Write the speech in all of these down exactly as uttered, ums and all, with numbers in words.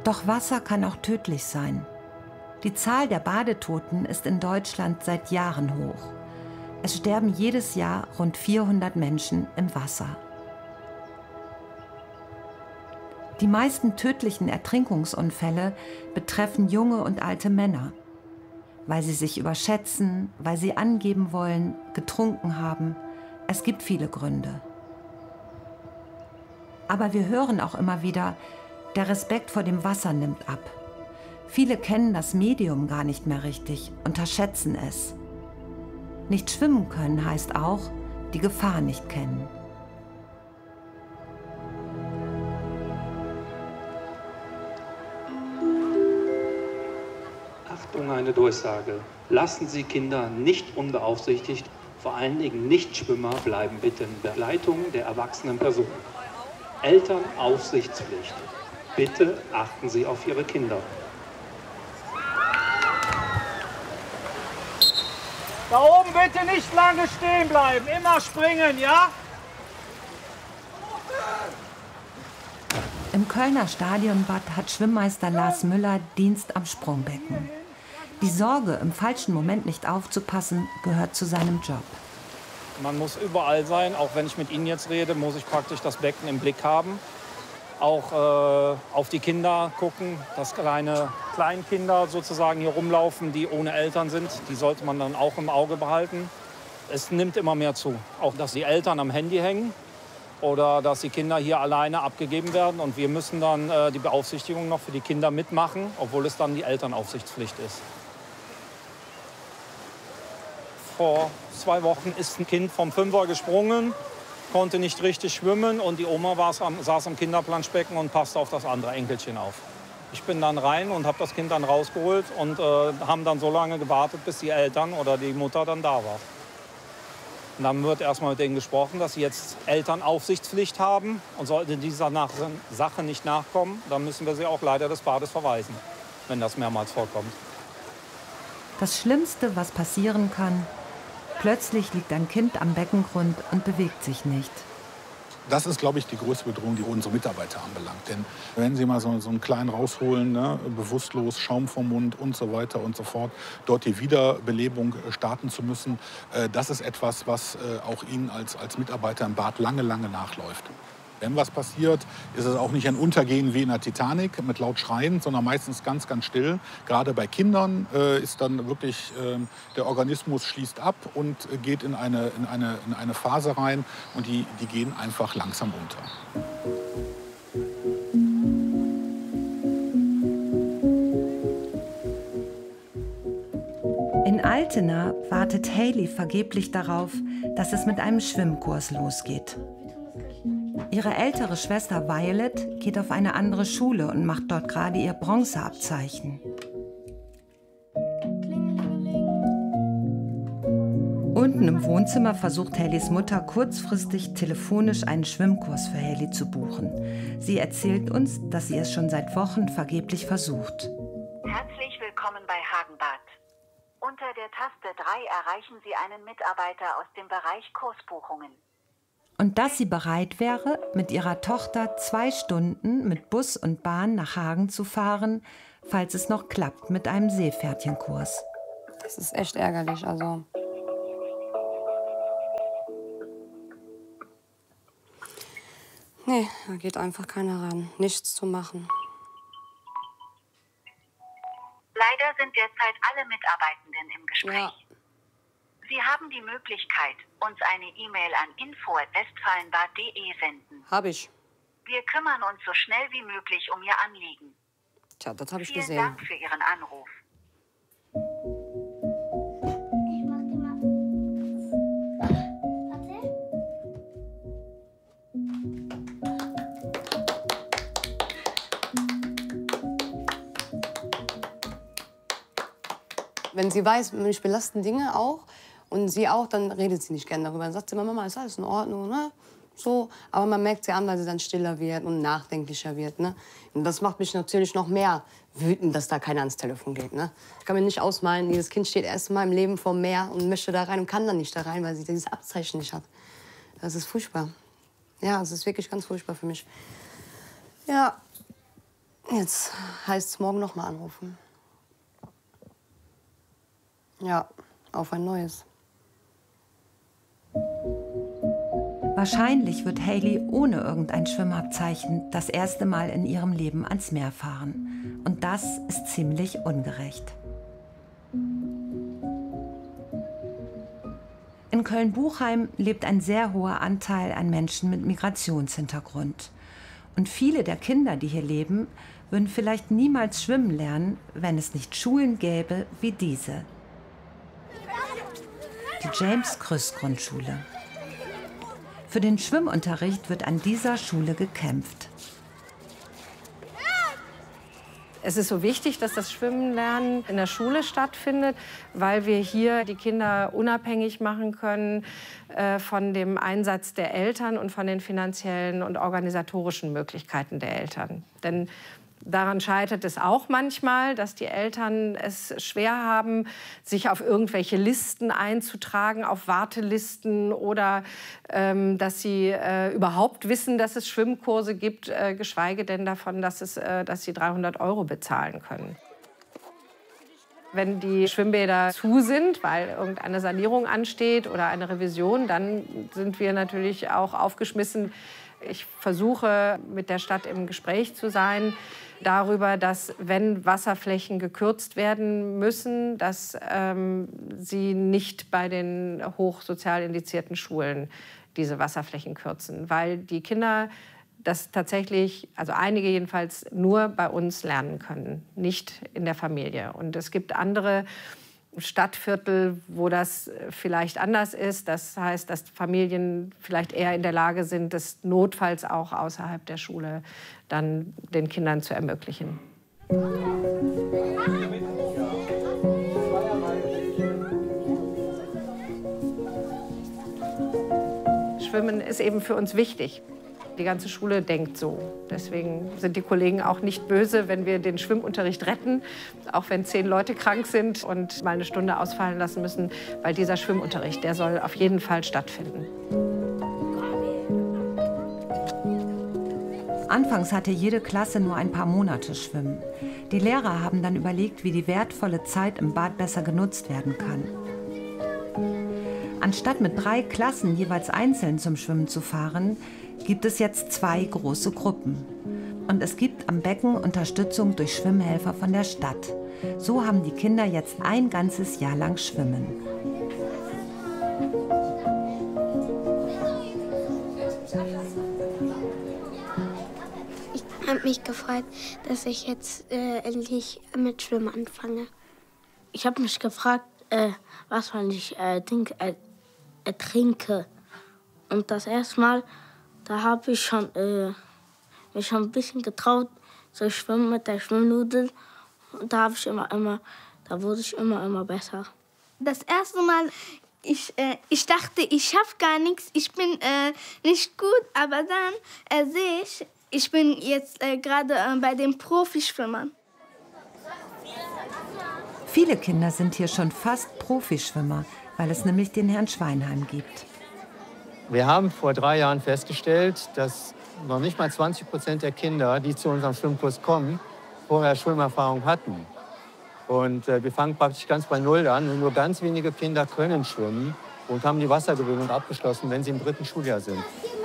Doch Wasser kann auch tödlich sein. Die Zahl der Badetoten ist in Deutschland seit Jahren hoch. Es sterben jedes Jahr rund vierhundert Menschen im Wasser. Die meisten tödlichen Ertrinkungsunfälle betreffen junge und alte Männer, weil sie sich überschätzen, weil sie angeben wollen, getrunken haben. Es gibt viele Gründe. Aber wir hören auch immer wieder, der Respekt vor dem Wasser nimmt ab. Viele kennen das Medium gar nicht mehr richtig, unterschätzen es. Nicht schwimmen können heißt auch, die Gefahr nicht kennen. Achtung, eine Durchsage. Lassen Sie Kinder nicht unbeaufsichtigt, vor allen Dingen Nichtschwimmer bleiben bitte in Begleitung der erwachsenen Person. Elternaufsichtspflicht. Bitte achten Sie auf Ihre Kinder. Da oben bitte nicht lange stehen bleiben, immer springen, ja? Im Kölner Stadionbad hat Schwimmmeister Lars Müller Dienst am Sprungbecken. Die Sorge, im falschen Moment nicht aufzupassen, gehört zu seinem Job. Man muss überall sein, auch wenn ich mit Ihnen jetzt rede, muss ich praktisch das Becken im Blick haben. Auch äh, auf die Kinder gucken, dass kleine Kleinkinder sozusagen hier rumlaufen, die ohne Eltern sind. Die sollte man dann auch im Auge behalten. Es nimmt immer mehr zu. Auch, dass die Eltern am Handy hängen oder dass die Kinder hier alleine abgegeben werden. Und wir müssen dann äh, die Beaufsichtigung noch für die Kinder mitmachen, obwohl es dann die Elternaufsichtspflicht ist. Vor zwei Wochen ist ein Kind vom Fünfer gesprungen, konnte nicht richtig schwimmen und die Oma am, saß am Kinderplanschbecken und passte auf das andere Enkelchen auf. Ich bin dann rein und habe das Kind dann rausgeholt und äh, haben dann so lange gewartet, bis die Eltern oder die Mutter dann da war. Und dann wird erstmal mit denen gesprochen, dass sie jetzt Elternaufsichtspflicht haben und sollte dieser nach Sache nicht nachkommen, dann müssen wir sie auch leider des Bades verweisen, wenn das mehrmals vorkommt. Das Schlimmste, was passieren kann: plötzlich liegt ein Kind am Beckengrund und bewegt sich nicht. Das ist, glaube ich, die größte Bedrohung, die unsere Mitarbeiter anbelangt. Denn wenn Sie mal so, so einen Kleinen rausholen, ne, bewusstlos, Schaum vom Mund und so weiter und so fort, dort die Wiederbelebung starten zu müssen, äh, das ist etwas, was äh, auch Ihnen als, als Mitarbeiter im Bad lange, lange nachläuft. Wenn was passiert, ist es auch nicht ein Untergehen wie in der Titanic mit laut Schreien, sondern meistens ganz, ganz still. Gerade bei Kindern äh, ist dann wirklich, äh, der Organismus schließt ab und äh, geht in eine, in, eine, in eine Phase rein und die, die gehen einfach langsam unter. In Altena wartet Hayley vergeblich darauf, dass es mit einem Schwimmkurs losgeht. Ihre ältere Schwester Violet geht auf eine andere Schule und macht dort gerade ihr Bronzeabzeichen. Unten im Wohnzimmer versucht Hayleys Mutter kurzfristig telefonisch einen Schwimmkurs für Hayley zu buchen. Sie erzählt uns, dass sie es schon seit Wochen vergeblich versucht. Herzlich willkommen bei Hagenbad. Unter der Taste drei erreichen Sie einen Mitarbeiter aus dem Bereich Kursbuchungen. Und dass sie bereit wäre, mit ihrer Tochter zwei Stunden mit Bus und Bahn nach Hagen zu fahren, falls es noch klappt mit einem Seepferdchenkurs. Das ist echt ärgerlich, also. Nee, da geht einfach keiner ran. Nichts zu machen. Leider sind derzeit alle Mitarbeitenden im Gespräch. Ja. Sie haben die Möglichkeit, uns eine E-Mail an info at westfalenbad punkt de senden. Hab ich. Wir kümmern uns so schnell wie möglich um Ihr Anliegen. Tja, das habe ich Vielen gesehen. Dank für Ihren Anruf. Ich mach dir mal. Warte. Wenn sie weiß, mich belasten Dinge auch und sie auch, dann redet sie nicht gerne darüber. Dann sagt sie immer, Mama, ist alles in Ordnung, ne? So, aber man merkt sie an, weil sie dann stiller wird und nachdenklicher wird, ne? Und das macht mich natürlich noch mehr wütend, dass da keiner ans Telefon geht, ne? Ich kann mir nicht ausmalen, dieses Kind steht erst mal im Leben vor dem Meer und möchte da rein und kann dann nicht da rein, weil sie dieses Abzeichen nicht hat. Das ist furchtbar. Ja, es ist wirklich ganz furchtbar für mich. Ja, Jetzt heißt es morgen noch mal anrufen. Ja, auf ein neues. Wahrscheinlich wird Hailey ohne irgendein Schwimmabzeichen das erste Mal in ihrem Leben ans Meer fahren. Und das ist ziemlich ungerecht. In Köln-Buchheim lebt ein sehr hoher Anteil an Menschen mit Migrationshintergrund. Und viele der Kinder, die hier leben, würden vielleicht niemals schwimmen lernen, wenn es nicht Schulen gäbe wie diese. Die James-Krüss-Grundschule. Für den Schwimmunterricht wird an dieser Schule gekämpft. Es ist so wichtig, dass das Schwimmenlernen in der Schule stattfindet, weil wir hier die Kinder unabhängig machen können äh, von dem Einsatz der Eltern und von den finanziellen und organisatorischen Möglichkeiten der Eltern. Denn daran scheitert es auch manchmal, dass die Eltern es schwer haben, sich auf irgendwelche Listen einzutragen, auf Wartelisten oder ähm, dass sie äh, überhaupt wissen, dass es Schwimmkurse gibt, äh, geschweige denn davon, dass, es, äh, dass sie dreihundert Euro bezahlen können. Wenn die Schwimmbäder zu sind, weil irgendeine Sanierung ansteht oder eine Revision, dann sind wir natürlich auch aufgeschmissen. Ich versuche, mit der Stadt im Gespräch zu sein darüber, dass, wenn Wasserflächen gekürzt werden müssen, dass ähm, sie nicht bei den hochsozial indizierten Schulen diese Wasserflächen kürzen, weil die Kinder das tatsächlich, also einige jedenfalls, nur bei uns lernen können, nicht in der Familie. Und es gibt andere Stadtviertel, wo das vielleicht anders ist. Das heißt, dass Familien vielleicht eher in der Lage sind, das notfalls auch außerhalb der Schule dann den Kindern zu ermöglichen. Schwimmen ist eben für uns wichtig. Die ganze Schule denkt so. Deswegen sind die Kollegen auch nicht böse, wenn wir den Schwimmunterricht retten, auch wenn zehn Leute krank sind und mal eine Stunde ausfallen lassen müssen, weil dieser Schwimmunterricht, der soll auf jeden Fall stattfinden. Anfangs hatte jede Klasse nur ein paar Monate Schwimmen. Die Lehrer haben dann überlegt, wie die wertvolle Zeit im Bad besser genutzt werden kann. Anstatt mit drei Klassen jeweils einzeln zum Schwimmen zu fahren, gibt es jetzt zwei große Gruppen. Und es gibt am Becken Unterstützung durch Schwimmhelfer von der Stadt. So haben die Kinder jetzt ein ganzes Jahr lang Schwimmen. Ich habe mich gefreut, dass ich jetzt äh, endlich mit Schwimmen anfange. Ich habe mich gefragt, äh, was wenn ich äh, denk, äh, ertrinke. Und das erste Mal, da habe ich schon, äh, mich schon ein bisschen getraut, zu schwimmen mit der Schwimmnudel. Und da habe ich immer, immer, da wurde ich immer, immer besser. Das erste Mal, ich, äh, ich dachte, ich schaffe gar nichts, ich bin äh, nicht gut, aber dann äh, sehe ich, ich bin jetzt äh, gerade äh, bei den Profischwimmern. Viele Kinder sind hier schon fast Profischwimmer, weil es nämlich den Herrn Schweinheim gibt. Wir haben vor drei Jahren festgestellt, dass noch nicht mal zwanzig Prozent der Kinder, die zu unserem Schwimmkurs kommen, vorher Schwimmerfahrung hatten. Und äh, wir fangen praktisch ganz bei Null an. Und nur ganz wenige Kinder können schwimmen und haben die Wassergewöhnung abgeschlossen, wenn sie im dritten Schuljahr sind.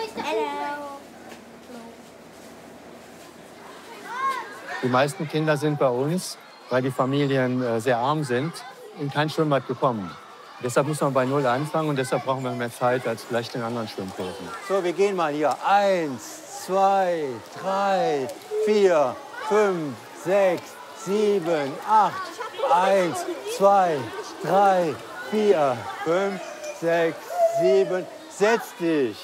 Die meisten Kinder sind bei uns, weil die Familien äh, sehr arm sind, in kein Schwimmbad gekommen. Deshalb müssen wir bei Null anfangen und deshalb brauchen wir mehr Zeit als vielleicht in anderen Schwimmkursen. So, wir gehen mal hier. Eins, zwei, drei, vier, fünf, sechs, sieben, acht. Eins, zwei, drei, vier, fünf, sechs, sieben. Setz dich.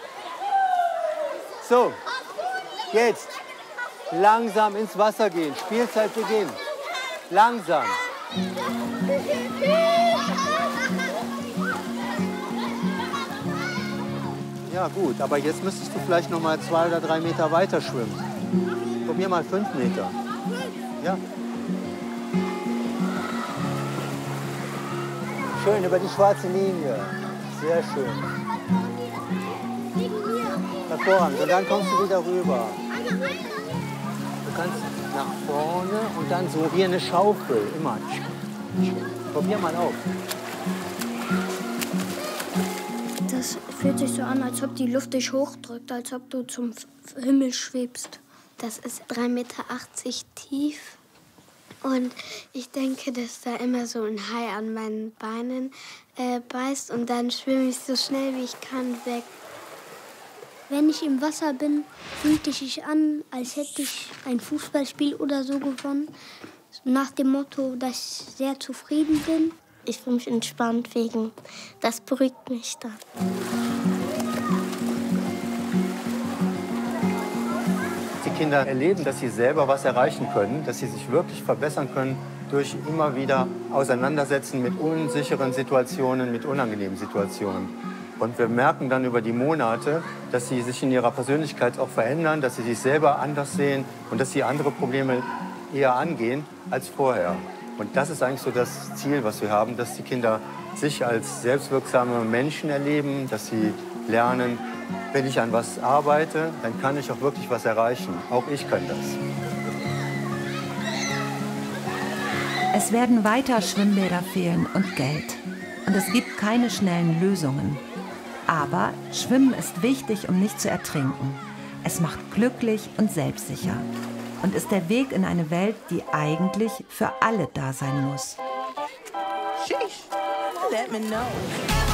So, jetzt langsam ins Wasser gehen. Spielzeit beginnt. Langsam. Ja gut, aber jetzt müsstest du vielleicht noch mal zwei oder drei Meter weiter schwimmen. Probier mal fünf Meter. Ja. Schön über die schwarze Linie. Sehr schön. Hervorragend. Und dann kommst du wieder rüber. Du kannst nach Und dann so wie eine Schaufel, immer. Probier mal auf. Das fühlt sich so an, als ob die Luft dich hochdrückt, als ob du zum Himmel schwebst. Das ist drei Meter achtzig tief. Und ich denke, dass da immer so ein Hai an meinen Beinen äh, beißt. Und dann schwimme ich so schnell wie ich kann weg. Wenn ich im Wasser bin, fühlt es sich an, als hätte ich ein Fußballspiel oder so gewonnen. Nach dem Motto, dass ich sehr zufrieden bin. Ich fühle mich entspannt wegen, das beruhigt mich dann. Die Kinder erleben, dass sie selber was erreichen können, dass sie sich wirklich verbessern können durch immer wieder Auseinandersetzen mit unsicheren Situationen, mit unangenehmen Situationen. Und wir merken dann über die Monate, dass sie sich in ihrer Persönlichkeit auch verändern, dass sie sich selber anders sehen und dass sie andere Probleme eher angehen als vorher. Und das ist eigentlich so das Ziel, was wir haben, dass die Kinder sich als selbstwirksame Menschen erleben, dass sie lernen, wenn ich an was arbeite, dann kann ich auch wirklich was erreichen. Auch ich kann das. Es werden weiter Schwimmbäder fehlen und Geld. Und es gibt keine schnellen Lösungen. Aber Schwimmen ist wichtig, um nicht zu ertrinken. Es macht glücklich und selbstsicher. Und ist der Weg in eine Welt, die eigentlich für alle da sein muss. Sheesh. Let me know.